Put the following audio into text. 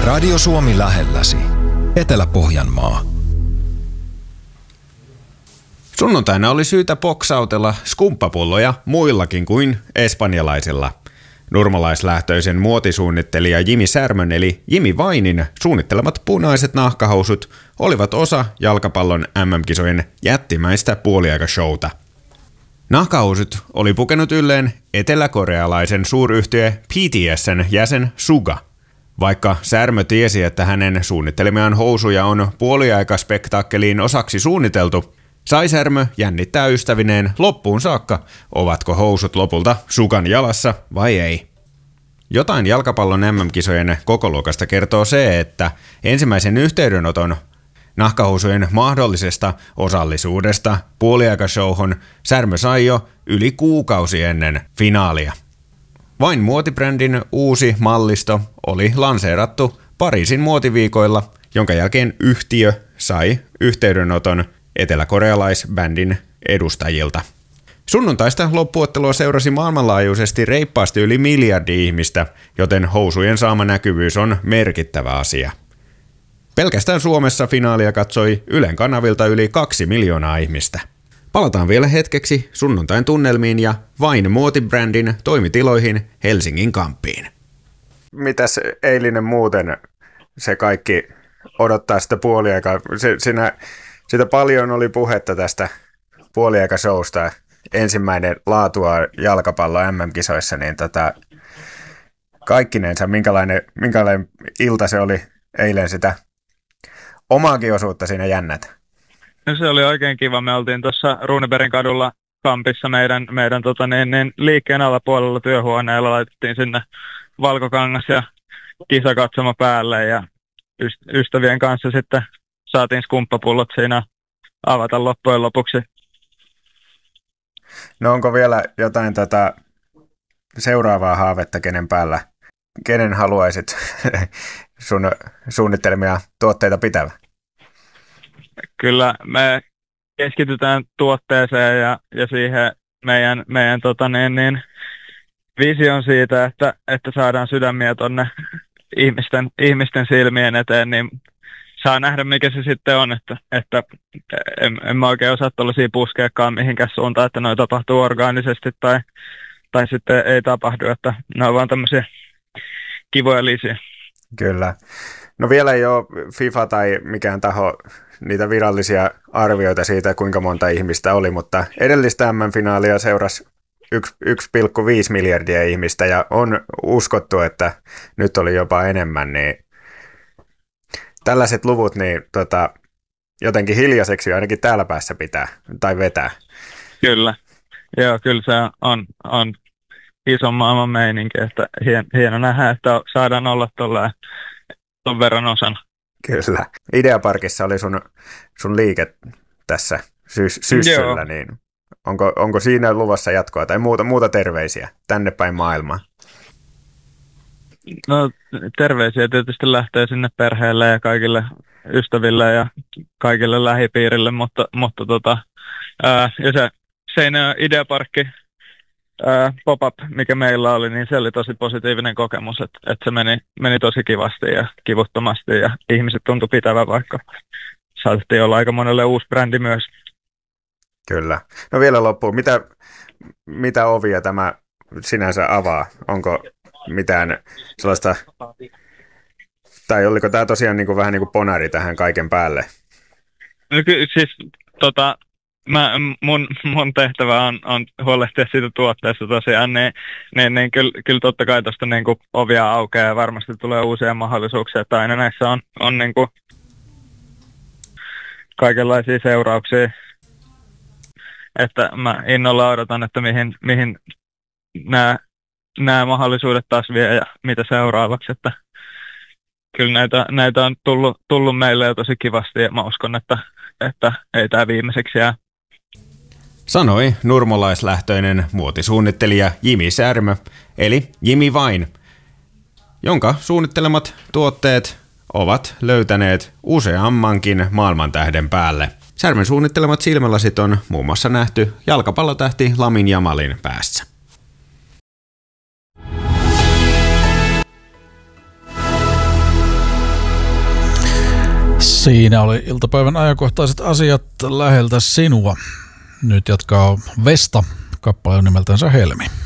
Radio Suomi lähelläsi. Etelä-Pohjanmaa. Sunnuntaina oli syytä poksautella skumppapulloja muillakin kuin espanjalaisilla. Nurmolaislähtöisen muotisuunnittelija Jimi Särmön eli Jimi Vainin suunnittelemat punaiset nahkahousut olivat osa jalkapallon MM-kisojen jättimäistä puoliaikashowta. Nahkahousut oli pukenut ylleen eteläkorealaisen suuryhtiö BTS:n jäsen Suga. Vaikka Särmö tiesi, että hänen suunnittelemiaan housuja on puoliaikaspektaakkeliin osaksi suunniteltu, sai Särmö jännittää ystävineen loppuun saakka, ovatko housut lopulta Sugan jalassa vai ei. Jotain jalkapallon MM-kisojen kokoluokasta kertoo se, että ensimmäisen yhteydenoton nahkahousujen mahdollisesta osallisuudesta puoliaikashowhun Särmö sai jo yli kuukausi ennen finaalia. Vain muotibrändin uusi mallisto oli lanseerattu Pariisin muotiviikoilla, jonka jälkeen yhtiö sai yhteydenoton eteläkorealaisbändin edustajilta. Sunnuntaista loppuottelua seurasi maailmanlaajuisesti reippaasti yli 1 miljardi ihmistä, joten housujen saama näkyvyys on merkittävä asia. Pelkästään Suomessa finaalia katsoi Ylen kanavilta yli 2 miljoonaa ihmistä. Palataan vielä hetkeksi sunnuntain tunnelmiin ja Vain muotibrändin toimitiloihin Helsingin Kamppiin. Mitäs eilinen muuten se kaikki odottaa sitä puoliaikaa? Sitä paljon oli puhetta tästä puoliaikashowsta. Ensimmäinen laatua jalkapallo MM-kisoissa, niin kaikkinensa minkälainen ilta se oli eilen sitä omaakin osuutta siinä jännätä? No se oli oikein kiva. Me oltiin tuossa Runebergin kadulla Kampissa meidän liikkeen alapuolella työhuoneella. Laitettiin sinne valkokangas ja kisakatsomo päälle ja ystävien kanssa sitten saatiin skumppapullot siinä avata loppujen lopuksi. No onko vielä jotain seuraavaa haavetta, kenen haluaisit sun suunnittelemia tuotteita pitävä? Kyllä me keskitytään tuotteeseen ja siihen meidän vision siitä, että saadaan sydämiä tonne ihmisten silmien eteen, niin saa nähdä, mikä se sitten on, että en mä oikein osaa tuollaisia puskeakaan mihinkään suuntaan, että noi tapahtuu orgaanisesti tai sitten ei tapahdu, että ne on vaan tämmöisiä kivoja lisiä. Kyllä. No vielä ei ole FIFA tai mikään taho niitä virallisia arvioita siitä, kuinka monta ihmistä oli, mutta edellistä MM-finaalia seurasi 1,5 miljardia ihmistä ja on uskottu, että nyt oli jopa enemmän, niin tällaiset luvut niin jotenkin hiljaiseksi ainakin täällä päässä pitää tai vetää. Kyllä. Joo, kyllä se on iso maailman meininki, että hieno nähdä, että saadaan olla ton verran osana. Kyllä. Ideaparkissa oli sun liike tässä syssyllä, niin onko siinä luvassa jatkoa tai muuta terveisiä tänne päin maailmaan? No terveisiä tietysti lähtee sinne perheelle ja kaikille ystäville ja kaikille lähipiirille, mutta ja se Seinäjoen Ideaparkki pop-up, mikä meillä oli, niin se oli tosi positiivinen kokemus, että se meni tosi kivasti ja kivuttomasti ja ihmiset tuntui pitävän, vaikka saatettiin olla aika monelle uusi brändi myös. Kyllä. No vielä loppuun, mitä ovia tämä sinänsä avaa? Onko mitään sellaista, tai oliko tämä tosiaan niin kuin vähän niin kuin ponari tähän kaiken päälle? No, siis mun tehtävä on huolehtia siitä tuotteesta tosiaan, niin kyllä totta kai tuosta niin kuin ovia aukeaa ja varmasti tulee uusia mahdollisuuksia, että aina näissä on niin kuin kaikenlaisia seurauksia, että mä innolla odotan, että mihin nämä mahdollisuudet taas vie ja mitä seuraavaksi, että kyllä näitä on tullut meille jo tosi kivasti ja mä uskon, että ei tämä viimeiseksi jää. Sanoi nurmolaislähtöinen muotisuunnittelija Jimi Särmö, eli Jimi Vain, jonka suunnittelemat tuotteet ovat löytäneet useammankin maailmantähden päälle. Särmön suunnittelemat silmälasit on muun muassa nähty jalkapallotähti Lamine Yamalin päässä. Siinä oli iltapäivän ajankohtaiset asiat läheltä sinua. Nyt jatkaa Vesta, kappale on nimeltänsä Helmi.